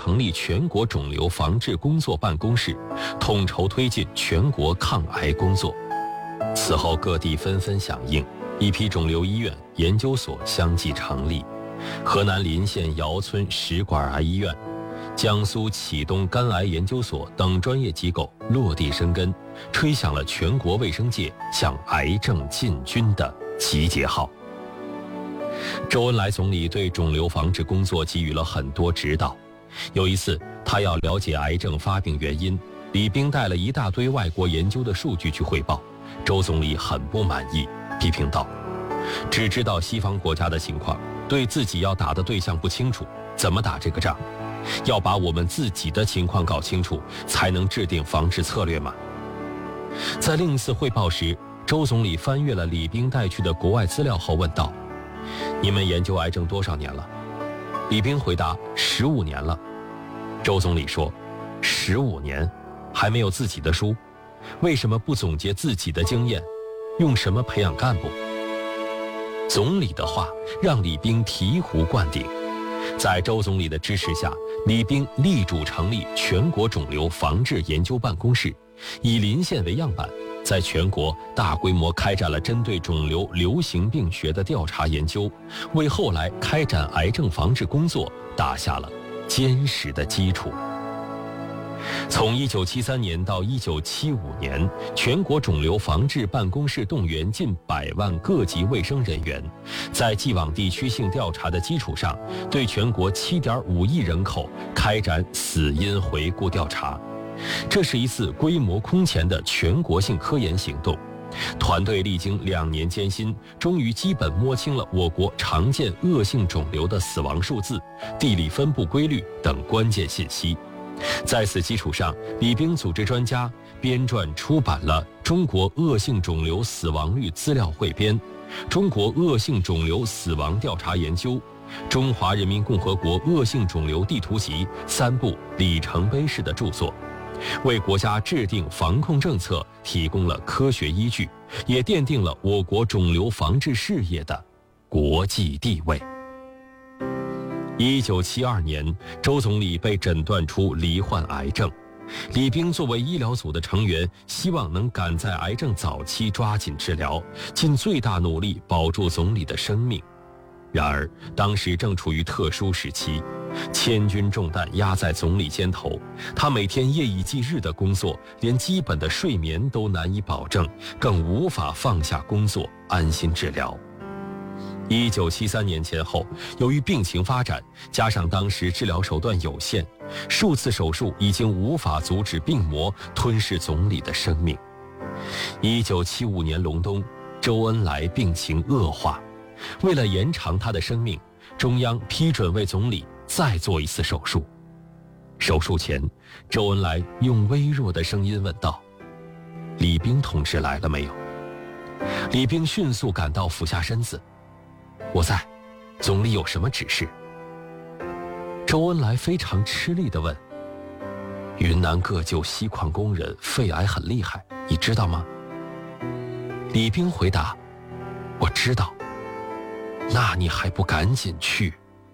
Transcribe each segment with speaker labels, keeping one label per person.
Speaker 1: 成立全国肿瘤防治工作办公室，统筹推进全国抗癌工作。此后各地纷纷响应，一批肿瘤医院、研究所相继成立。河南临县尧村食管癌医院、江苏启东肝癌研究所等专业机构落地生根，吹响了全国卫生界向癌症进军的集结号。周恩来总理对肿瘤防治工作给予了很多指导。有一次，他要了解癌症发病原因，李冰带了一大堆外国研究的数据去汇报，周总理很不满意，批评道：“只知道西方国家的情况，对自己要打的对象不清楚，怎么打这个仗？要把我们自己的情况搞清楚，才能制定防治策略嘛。”在另一次汇报时，周总理翻阅了李冰带去的国外资料后问道：“你们研究癌症多少年了？”李冰回答：“15年了。”周总理说：“15年，还没有自己的书，为什么不总结自己的经验？用什么培养干部？”总理的话让李冰醍醐灌顶。在周总理的支持下，李冰力主成立全国肿瘤防治研究办公室，以临县为样板，在全国大规模开展了针对肿瘤流行病学的调查研究，为后来开展癌症防治工作打下了坚实的基础。从1973年到1975年，全国肿瘤防治办公室动员近100万各级卫生人员，在既往地区性调查的基础上，对全国7.5亿人口开展死因回顾调查。这是一次规模空前的全国性科研行动。团队历经2年艰辛，终于基本摸清了我国常见恶性肿瘤的死亡数字、地理分布规律等关键信息。在此基础上，李冰组织专家编撰出版了《中国恶性肿瘤死亡率资料汇编》、《中国恶性肿瘤死亡调查研究》、《中华人民共和国恶性肿瘤地图集》3部里程碑式的著作，为国家制定防控政策提供了科学依据，也奠定了我国肿瘤防治事业的国际地位。1972年，周总理被诊断出罹患癌症。李冰作为医疗组的成员，希望能赶在癌症早期抓紧治疗，尽最大努力保住总理的生命。然而，当时正处于特殊时期，千钧重担压在总理肩头，他每天夜以继日的工作，连基本的睡眠都难以保证，更无法放下工作安心治疗。1973年前后，由于病情发展，加上当时治疗手段有限，数次手术已经无法阻止病魔吞噬总理的生命。1975年隆冬，周恩来病情恶化，为了延长他的生命，中央批准为总理再做一次手术。手术前，周恩来用微弱的声音问道：“李冰同志来了没有？”李冰迅速赶到，俯下身子：“我在，总理有什么指示？”周恩来非常吃力地问：“云南各就锡矿工人肺癌很厉害，你知道吗？”李冰回答：“我知道。”“那你还不赶紧去？”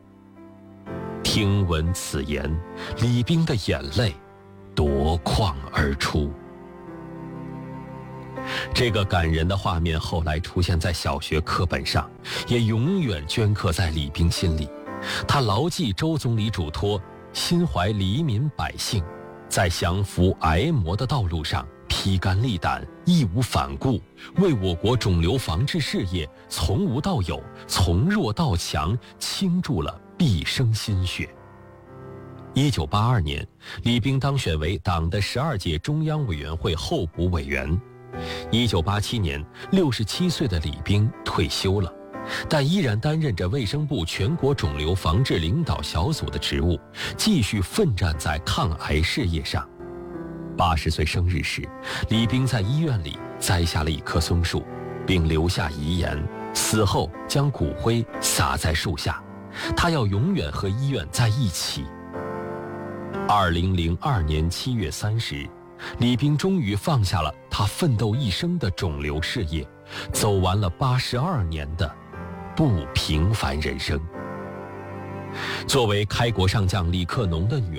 Speaker 1: 听闻此言，李冰的眼泪夺眶而出。这个感人的画面后来出现在小学课本上，也永远镌刻在李冰心里。他牢记周总理嘱托，心怀黎民百姓，在降服癌魔的道路上披肝沥胆，义无反顾，为我国肿瘤防治事业从无到有，从弱到强倾注了毕生心血。1982年，李冰当选为党的12届中央委员会候补委员。1987年，67岁的李冰退休了，但依然担任着卫生部全国肿瘤防治领导小组的职务，继续奋战在抗癌事业上。80岁生日时，李冰在医院里栽下了一棵松树，并留下遗言，死后将骨灰撒在树下，他要永远和医院在一起。2002年7月30日，李冰终于放下了他奋斗一生的肿瘤事业，走完了82年的不平凡人生。作为开国上将李克农的女儿，